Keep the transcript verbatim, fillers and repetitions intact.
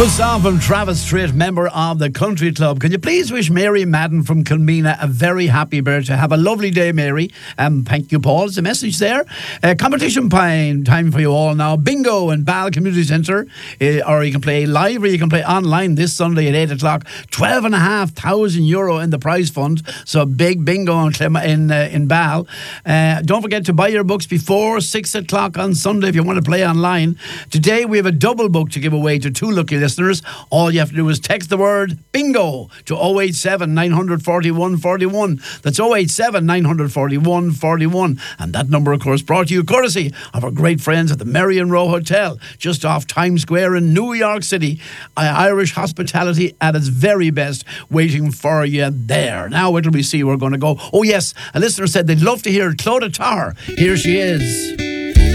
Good song from Travis Tritt, member of the Country Club. Can you please wish Mary Madden from Kilmena a very happy birthday? Have a lovely day, Mary. Um, thank you, Paul. There's a message there. Uh, competition time, time for you all now. Bingo in Ball Community Centre. Uh, or you can play live or you can play online this Sunday at eight o'clock. twelve and a half thousand euro in the prize fund. So big bingo in, Clem- in, uh, in Ball. Uh, don't forget to buy your books before six o'clock on Sunday if you want to play online. Today we have a double book to give away to two lucky listeners. All you have to do is text the word bingo to oh eight seven, nine four one, four one. That's oh eight seven, nine four one, four one. And that number, of course, brought to you courtesy of our great friends at the Marion Row Hotel, just off Times Square in New York City. Uh, Irish hospitality at its very best, waiting for you there. Now, where do we see we're going to go? Oh, yes, a listener said they'd love to hear Clodagh Tarr. Here she is.